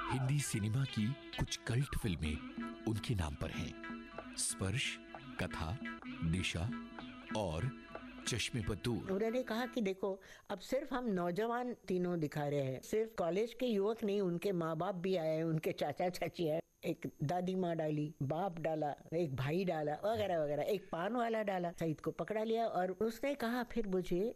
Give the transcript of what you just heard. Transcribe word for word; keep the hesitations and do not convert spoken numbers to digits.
Hindi cinema की कुछ cult फिल्में उनके नाम पर हैं। स्पर्श, कथा, दिशा और चश्मे पर दूर। उन्होंने कहा कि देखो, अब सिर्फ हम नौजवान तीनों दिखा रहे हैं, सिर्फ कॉलेज के युवक नहीं, उनके माँ बाप भी आए, उनके चाचा चाची आए, एक दादी माँ डाली, बाप डाला, एक भाई डाला, वगैरह वगैरह, एक पान वाला डाला। सईद को पकड़ा लिया और उसने कहा फिर मुझे